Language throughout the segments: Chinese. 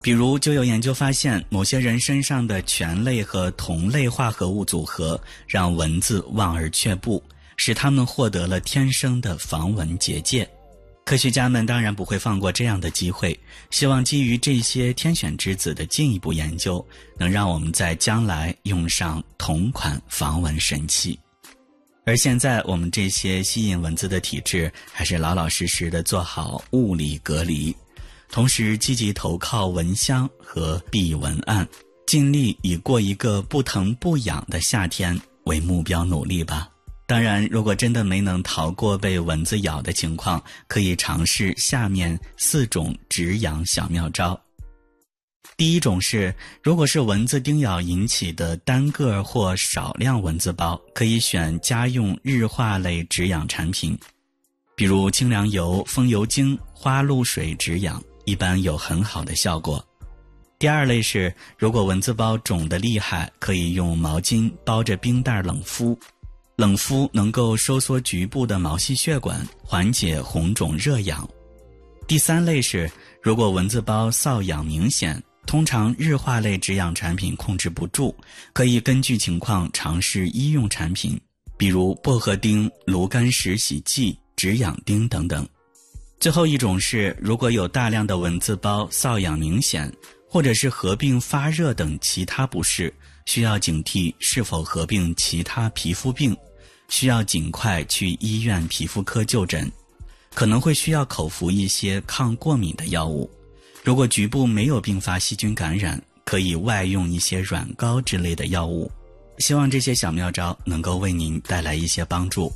比如就有研究发现，某些人身上的醛类和酮类化合物组合让蚊子望而却步，使它们获得了天生的防蚊结界。科学家们当然不会放过这样的机会，希望基于这些天选之子的进一步研究，能让我们在将来用上同款防蚊神器。而现在我们这些吸引蚊子的体质还是老老实实的做好物理隔离，同时积极投靠蚊香和避蚊案，尽力以过一个不疼不痒的夏天为目标努力吧。当然，如果真的没能逃过被蚊子咬的情况，可以尝试下面4种止痒小妙招。第一种是，如果是蚊子叮咬引起的单个或少量蚊子包，可以选家用日化类止痒产品，比如清凉油、风油精、花露水止痒，一般有很好的效果。第二类是，如果蚊子包肿得厉害，可以用毛巾包着冰袋冷敷，冷敷能够收缩局部的毛细血管，缓解红肿热痒。第三类是，如果蚊子包瘙痒明显，通常日化类止痒产品控制不住，可以根据情况尝试医用产品，比如薄荷丁、炉甘石洗剂、止痒丁等等。最后一种是，如果有大量的蚊子包瘙痒明显，或者是合并发热等其他不适，需要警惕是否合并其他皮肤病，需要尽快去医院皮肤科就诊，可能会需要口服一些抗过敏的药物。如果局部没有并发细菌感染，可以外用一些软膏之类的药物。希望这些小妙招能够为您带来一些帮助。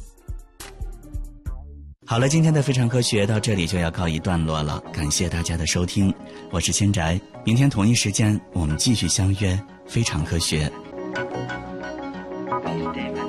好了，今天的非常科学到这里就要告一段落了，感谢大家的收听，我是千宅，明天同一时间我们继续相约非常科学。